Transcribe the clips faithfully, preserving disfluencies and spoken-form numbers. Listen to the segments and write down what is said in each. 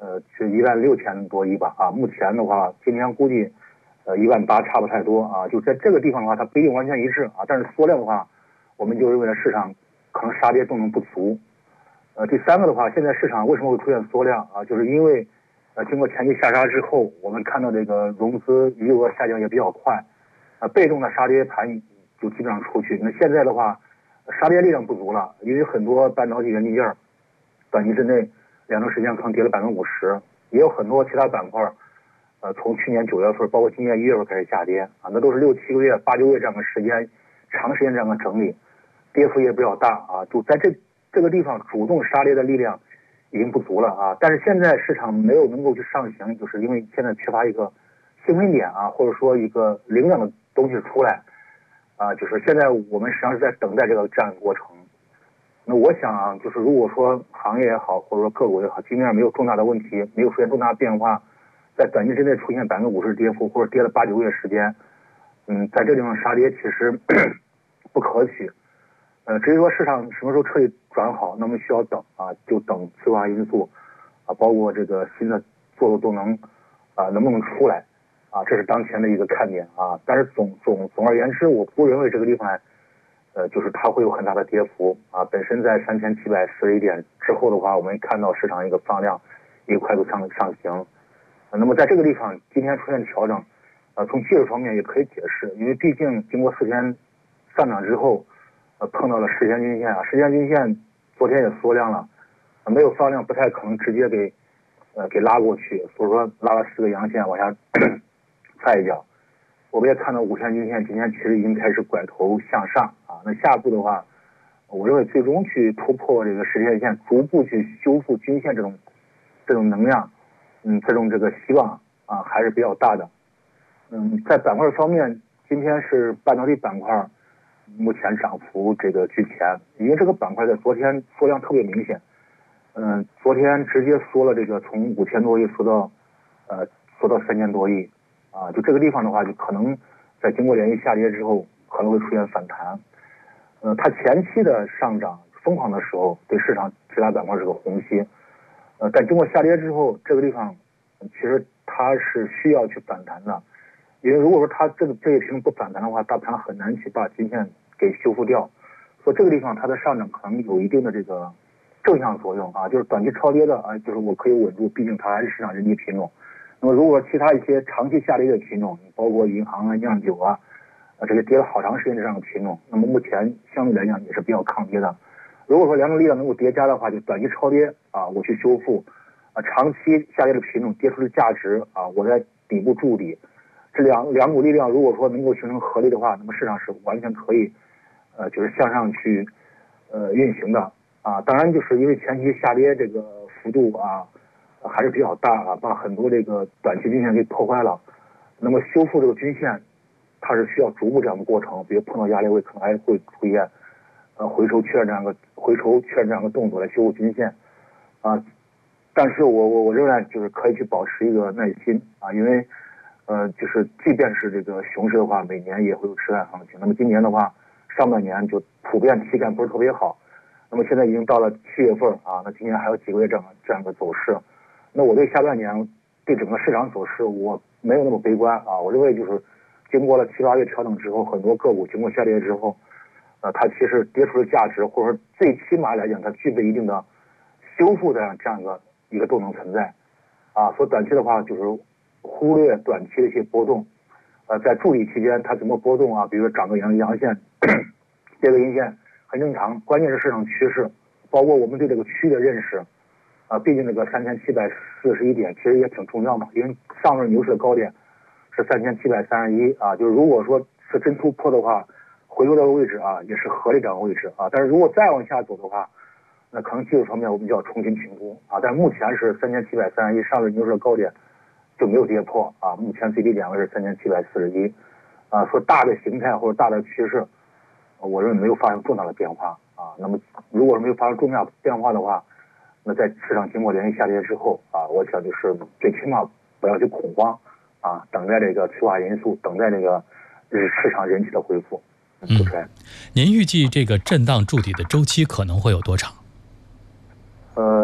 呃是一万六千多亿吧啊，目前的话今天估计呃一万八差不太多啊，就在这个地方的话它不一定完全一致啊，但是缩量的话我们就认为市场可能杀跌动能不足。呃，第三个的话，现在市场为什么会出现缩量啊？就是因为呃经过前期下杀之后，我们看到这个融资余额下降也比较快，啊，被动的杀跌盘就基本上出去。那现在的话，杀跌力量不足了，因为很多半导体元器件短期之内两周时间可能跌了百分之五十，也有很多其他板块，呃，从去年九月份，包括今年一月份开始下跌啊，那都是六七个月、八九个月这样的时间，长时间这样的整理，跌幅也比较大啊，就在这。这个地方主动杀跌的力量已经不足了啊，但是现在市场没有能够去上行，就是因为现在缺乏一个兴奋点啊，或者说一个灵感的东西出来啊，就是现在我们实际上是在等待这个这样的过程。那我想啊，就是如果说行业也好，或者说个股也好，今天没有重大的问题，没有出现重大变化，在短期之内出现百分之五十跌幅，或者跌了八九个月时间，嗯，在这地方杀跌其实不可取。呃，至于说市场什么时候彻底转好，那么需要等啊，就等催化因素啊，包括这个新的做的动能啊能不能出来啊，这是当前的一个看点啊。但是总总总而言之，我不认为这个地方呃就是它会有很大的跌幅啊。本身在三千七百四十一点之后的话，我们看到市场一个放量，一个快速上上行。啊、那么在这个地方今天出现调整，呃，从技术方面也可以解释，因为毕竟经过四天上涨之后。呃，碰到了十天均线啊，十天均线昨天也缩量了，呃、没有放量不太可能直接给呃给拉过去，所以说拉了四个阳线往下踩一脚。我们也看到五天均线今天其实已经开始拐头向上啊，那下步的话，我认为最终去突破这个十天线，逐步去修复均线这种这种能量，嗯，这种这个希望啊还是比较大的。嗯，在板块方面，今天是半导体板块。目前涨幅这个居前，因为这个板块在昨天缩量特别明显，嗯，昨天直接缩了这个从五千多亿缩到，呃，缩到三千多亿，啊，就这个地方的话，就可能在经过连续下跌之后，可能会出现反弹，呃，它前期的上涨疯狂的时候，对市场其他板块是个红心，呃，但经过下跌之后，这个地方其实它是需要去反弹的。因为如果说它这个这一平不反弹的话，大盘很难去把均线给修复掉，所以这个地方它的上涨可能有一定的这个正向作用啊，就是短期超跌的啊，就是我可以稳住，毕竟它还是市场人气品种。那么如果其他一些长期下跌的品种，包括银行啊、酿酒啊，啊这些跌了好长时间的这样的品种，那么目前相对来讲也是比较抗跌的。如果说两种力量能够叠加的话，就短期超跌啊，我去修复啊，长期下跌的品种跌出的价值啊，我在底部筑底。这两两股力量如果说能够形成合力的话，那么市场是完全可以，呃，就是向上去，呃，运行的啊。当然，就是因为前期下跌这个幅度啊，还是比较大啊，把很多这个短期均线给破坏了。那么修复这个均线，它是需要逐步这样的过程，比如碰到压力位，可能还会出现，呃，回抽确认这样的回抽确认这样的动作来修复均线，啊。但是我我我仍然就是可以去保持一个耐心啊，因为。呃，就是即便是这个熊市的话，每年也会有持续行情。那么今年的话，上半年就普遍体感不是特别好。那么现在已经到了七月份啊，那今年还有几个月这样这样的走势。那我对下半年对整个市场走势我没有那么悲观啊。我认为就是经过了七八月调整之后，很多个股经过下跌之后，呃，它其实跌出的价值，或者说最起码来讲，它具备一定的修复的这样一个一个动能存在啊。所以短期的话就是。忽略短期的一些波动，呃，在筑底期间它怎么波动啊？比如说涨个阳阳线，跌个阴线很正常。关键是市场趋势，包括我们对这个区域的认识，啊、呃，毕竟这个三千七百四十一点其实也挺重要嘛，因为上面牛市的高点是三千七百三十一啊，就是如果说是真突破的话，回落这个位置啊也是合理这样的位置啊，但是如果再往下走的话，那可能技术方面我们就要重新评估啊。但目前是三千七百三十一，上面牛市的高点。就没有跌破啊，目前最低点位是三千七百四十一，啊，说大的形态或者大的趋势，我认为没有发生重大的变化啊。那么如果没有发生重大变化的话，那在市场经过连续下跌之后啊，我想就是最起码不要去恐慌啊，等待这个催化因素，等待这个市场人气的恢复。 嗯，您预计这个震荡筑底的周期可能会有多长？ 呃，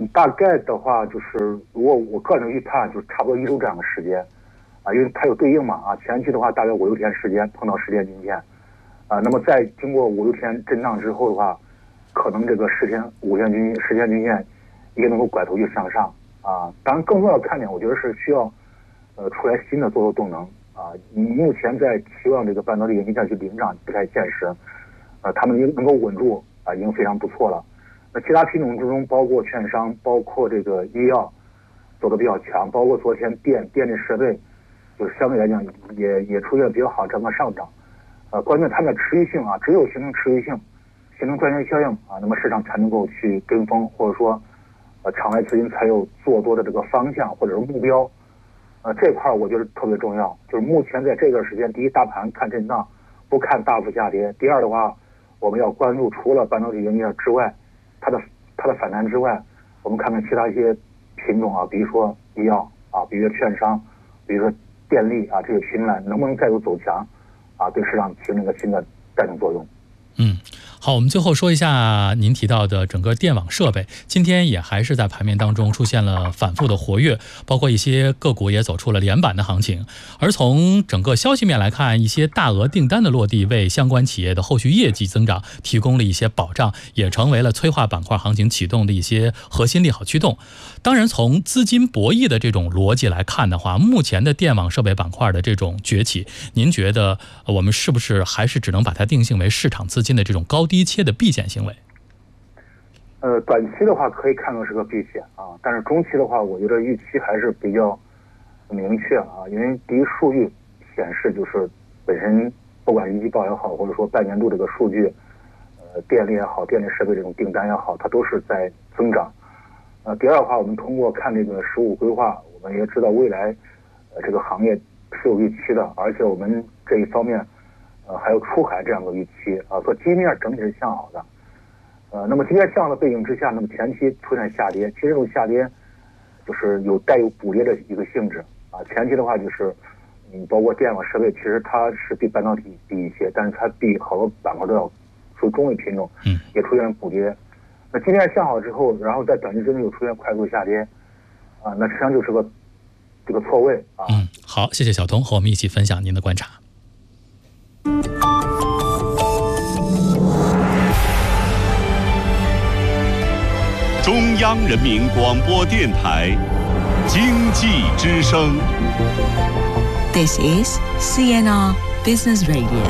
大概的话就是，如果我个人预判，就是差不多一周这样的时间，啊，因为它有对应嘛，啊，前期的话大概五六天时间碰到十天均线，啊，那么在经过五六天震荡之后的话，可能这个十天、五天均十天均线也能够拐头就向上，啊，当然更重要的看点，我觉得是需要，呃，出来新的多头动能，啊，目前在期望这个半导体元件去领涨不太现实，呃，他们能够稳住啊，已经非常不错了。那其他品种之中，包括券商，包括这个医药，走的比较强，包括昨天电电力设备，就是相对来讲也也出现比较好这样的上涨。呃，关键它们的持续性啊，只有形成持续性，形成赚钱效应啊，那么市场才能够去跟风，或者说，呃，场外资金才有做多的这个方向或者是目标。呃，这块我觉得特别重要，就是目前在这段时间，第一，大盘看震荡，不看大幅下跌；第二的话，我们要关注除了半导体元件之外。它的它的反弹之外，我们看看其他一些品种啊，比如说医药啊，比如说券商，比如说电力啊，这个品种能不能再有走强啊，对市场形成一个新的带动作用。 嗯，好，我们最后说一下您提到的整个电网设备，今天也还是在盘面当中出现了反复的活跃，包括一些个股也走出了连板的行情。而从整个消息面来看，一些大额订单的落地为相关企业的后续业绩增长提供了一些保障，也成为了催化板块行情启动的一些核心利好驱动。当然，从资金博弈的这种逻辑来看的话，目前的电网设备板块的这种崛起，您觉得我们是不是还是只能把它定性为市场资金的这种高低切的避险行为？ 呃，短期的话可以看作是个避险啊，但是中期的话，我觉得预期还是比较明确啊，因为第一数据显示就是本身不管一季报也好，或者说半年度这个数据，呃，电力也好，电力设备这种订单也好，它都是在增长。呃，第二的话，我们通过看这个十五规划，我们也知道未来呃这个行业是有预期的，而且我们这一方面呃还有出海这样的预期啊，所以基本面整体是向好的。呃，那么今天向好的背景之下，那么前期出现下跌，其实这种下跌就是有带有补跌的一个性质啊。前期的话就是，嗯，包括电网设备，其实它是比半导体低一些，但是它比好多板块都要属于中位品种， 嗯， 也出现了补跌。那今天向好之后，然后在短期之内又出现快速下跌，啊，那实际上就是个这个错位啊。 嗯，好，谢谢小东和我们一起分享您的观察。 中央人民广播电台经济之声。 This is C N R Business Radio。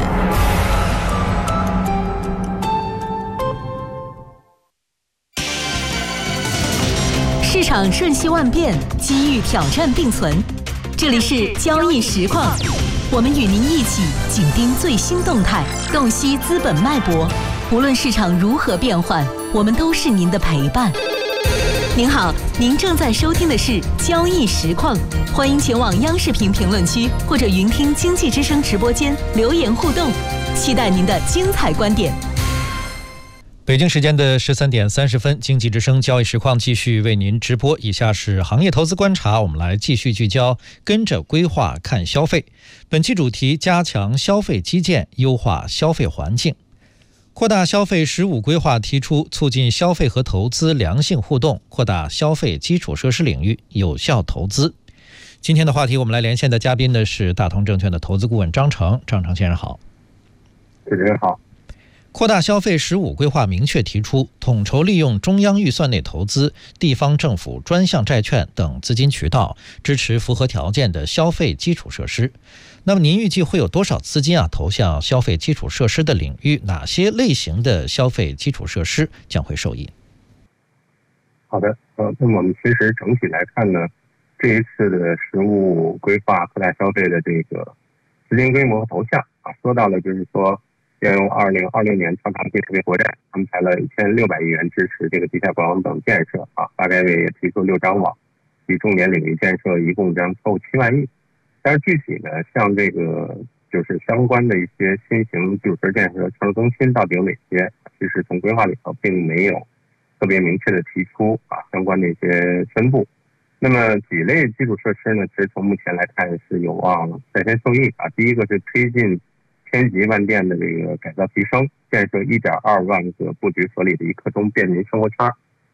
市场瞬息万变，机遇挑战并存。这里是交易实况，我们与您一起紧盯最新动态，洞悉资本脉搏。无论市场如何变换，我们都是您的陪伴。您好，您正在收听的是交易实况，欢迎前往央视频评论区或者云听经济之声直播间留言互动，期待您的精彩观点。 北京时间的十三点三十分，经济之声交易实况继续为您直播。以下是行业投资观察，我们来继续聚焦，跟着规划看消费。本期主题：加强消费基建，优化消费环境。扩大消费“十五”规划提出，促进消费和投资良性互动，扩大消费基础设施领域有效投资。今天的话题，我们来连线的嘉宾呢是大同证券的投资顾问张成。张成先生好。 主持人好。 扩大消费“十五”规划明确提出，统筹利用中央预算内投资、地方政府专项债券等资金渠道，支持符合条件的消费基础设施。那么您预计会有多少资金啊投向消费基础设施的领域？哪些类型的消费基础设施将会受益？ 好的，呃，那么我们其实整体来看呢，这一次的“十五”规划扩大消费的这个资金规模和投向啊，说到了就是说，要用二零二六年超长期特别国债安排了一千六百亿元支持这个地下管网等建设啊，发改委也提出六张网，其重点领域建设一共将凑七万亿。但是具体呢，像这个就是相关的一些新型基础设施建设、城市中心到底有哪些？其实从规划里头并没有特别明确的提出啊相关的一些宣布。那么几类基础设施呢，其实从目前来看是有望率先受益啊。第一个是推进千级万店的这个改造提升，建设一点二万个布局合理的一刻钟便民生活圈。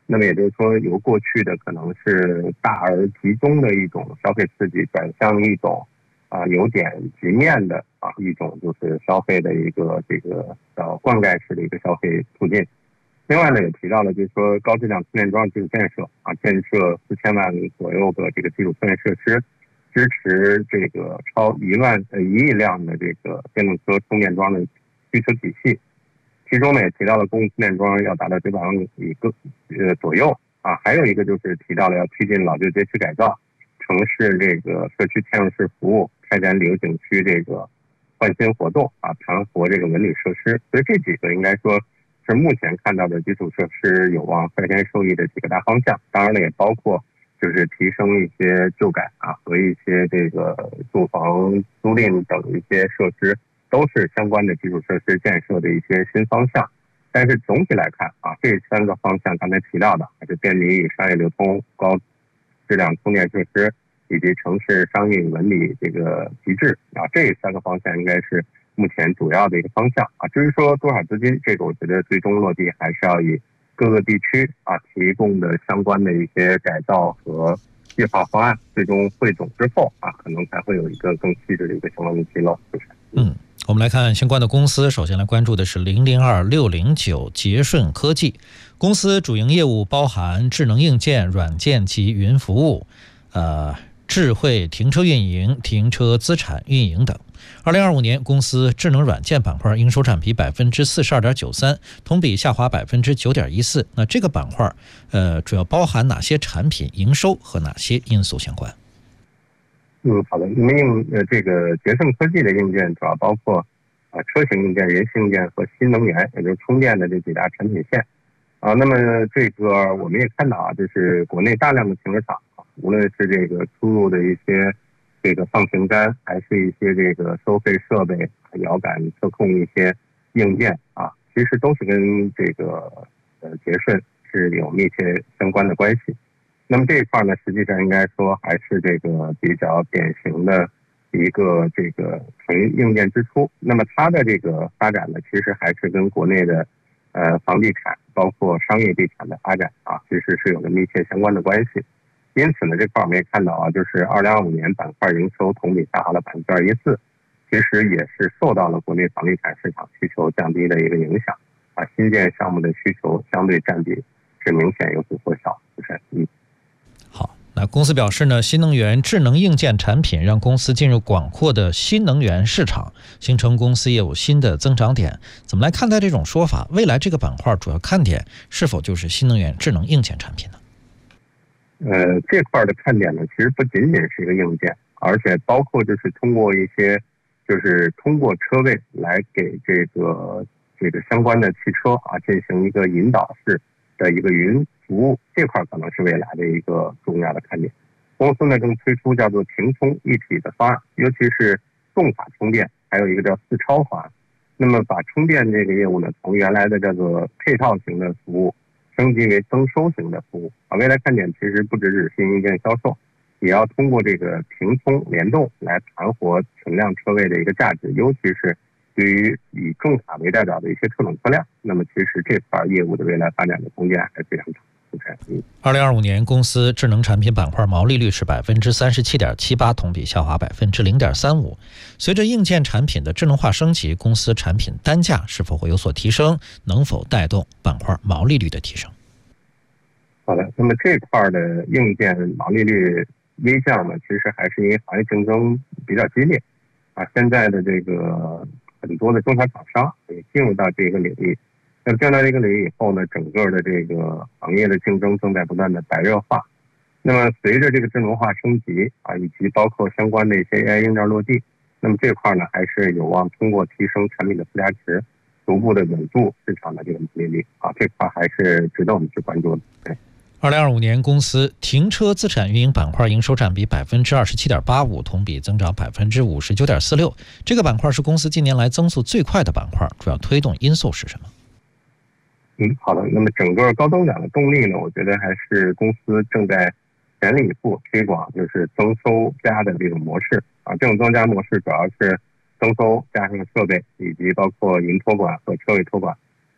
那么也就是说，由过去的可能是大而集中的一种消费刺激，转向一种啊、呃、有点局面的啊一种就是消费的一个这个呃灌溉式的一个消费途径。另外呢，也提到了就是说高质量充电桩基础建设啊，建设四千万左右的这个基础充电设施，支持这个超一万呃一亿辆的这个电动车充电桩的需求体系。其中呢也提到了公共充电桩要达到九百万一个呃左右啊，还有一个就是提到了要推进老旧街区改造，城市这个社区嵌入式服务，开展旅游景区这个换新活动啊，盘活这个文旅设施。所以这几个应该说是目前看到的基础设施有望率先受益的几个大方向。当然了，也包括就是提升一些旧改啊和一些这个住房租赁等一些设施，都是相关的基础设施建设的一些新方向。但是总体来看啊，这三个方向刚才提到的，还是便利与商业流通、高质量充电设施以及城市商业文旅这个极致啊，这三个方向应该是目前主要的一个方向啊。至于说多少资金，这个我觉得最终落地还是要以各个地区啊提供的相关的一些改造和计划方案最终汇总之后啊，可能才会有一个更细致的一个相关的披露。 嗯，我们来看相关的公司，首先来关注的是零零二六零九捷顺科技。公司主营业务包含智能硬件、软件及云服务，呃，智慧停车运营、停车资产运营等。二零二五年，公司智能软件板块营收占比百分之四十二点九三，同比下滑百分之九点一四。那这个板块，呃，主要包含哪些产品营收和哪些因素相关？ 嗯，好的。因为硬呃这个捷顺科技的硬件主要包括啊、呃、车型硬件、人性硬件和新能源，也就是充电的这几大产品线啊。那么这个我们也看到啊，就是国内大量的停车场啊，无论是这个出入的一些这个放停杆，还是一些这个收费设备、遥感测控一些硬件啊，其实都是跟这个呃捷顺是有密切相关的关系。那么这一块呢，实际上应该说还是这个比较典型的一个这个纯硬件支出。那么它的这个发展呢，其实还是跟国内的呃房地产，包括商业地产的发展啊，其实是有着密切相关的关系。因此呢，这块我们也看到啊，就是二零二五年板块营收同比下滑了百分之二一四，其实也是受到了国内房地产市场需求降低的一个影响啊，新建项目的需求相对占比是明显有所缩小，就是嗯。 好，那公司表示呢，新能源智能硬件产品让公司进入广阔的新能源市场，形成公司业务新的增长点。怎么来看待这种说法？未来这个板块主要看点是否就是新能源智能硬件产品呢？ 呃，这块的看点呢，其实不仅仅是一个硬件，而且包括就是通过一些，就是通过车位来给这个这个相关的汽车啊进行一个引导式的一个云服务，这块可能是未来的一个重要的看点。公司呢正推出叫做停充一体的方案，尤其是重卡充电，还有一个叫四超方案。那么把充电这个业务呢，从原来的叫做配套型的服务升级为增收型的服务啊。未来看点其实不只是新硬件销售，也要通过这个停充联动来盘活存量车位的一个价值，尤其是对于以重卡为代表的一些特种车辆，那么其实这块业务的未来发展的空间还是非常长。 二零二五年，公司智能产品板块毛利率是百分之三十七点七八，同比下滑百分之零点三五。随着硬件产品的智能化升级，公司产品单价是否会有所提升？能否带动板块毛利率的提升？ 好的，那么这块的硬件毛利率微降呢，其实还是因为行业竞争比较激烈啊。现在的这个很多的中小厂商也进入到这个领域。那么进入到这个领域以后呢，整个的这个行业的竞争正在不断的白热化。那么随着这个智能化升级啊，以及包括相关的一些 A I 硬件落地，那么这块呢还是有望通过提升产品的附加值，逐步的稳住市场的这个毛利率啊，这块还是值得我们去关注的。对。 二零二五年，公司停车资产运营板块营收占比百分之二十七点八五，同比增长百分之五十九点四六。这个板块是公司近年来增速最快的板块，主要推动因素是什么？ 嗯，好的。那么整个高增长的动力呢，我觉得还是公司正在全力以赴推广，就是增收加的这种模式啊。这种增加模式主要是增收加上设备，以及包括云托管和车位托管。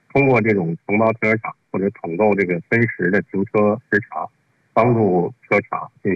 通过这种承包停车场或者统购这个分时的停车时长，帮助车厂进